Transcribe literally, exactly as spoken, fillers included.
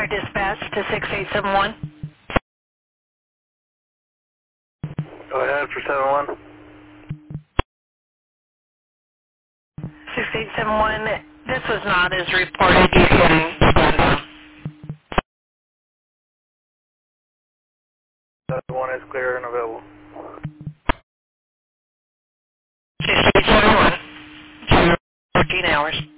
dispatch to six eight seven one. Go ahead for seven one. six eight seven one, this was not as reported. You can stand down. seven one is clear and available. six eight seven one, fourteen hours.